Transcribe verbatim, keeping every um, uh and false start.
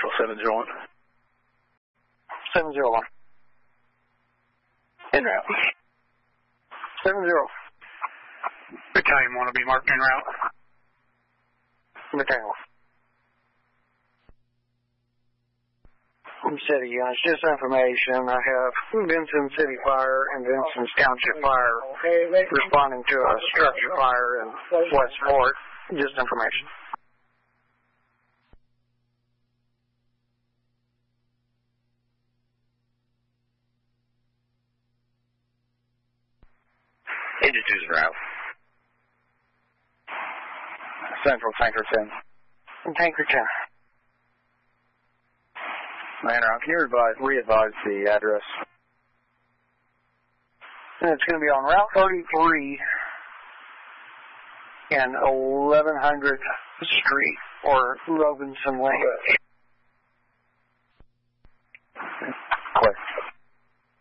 Central seven zero one. seven zero one. En route. seven zero. Battalion one will be marked en route. Battalion. City units, just information. I have Vinson City Fire and Vincent Township Fire responding to a structure fire in Westport. Just information. Agent two's en route. Central Tanker ten. Tanker ten. Man, can you revise, re-advise the address? And it's going to be on Route thirty-three and eleven hundred Street, or Robinson Lane.